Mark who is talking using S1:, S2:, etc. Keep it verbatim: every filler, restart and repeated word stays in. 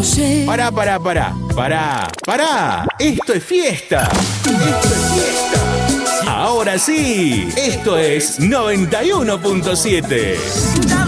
S1: Pará, pará, pará, pará, pará. Esto es fiesta. Esto es fiesta. Ahora sí, esto es noventa y uno punto siete.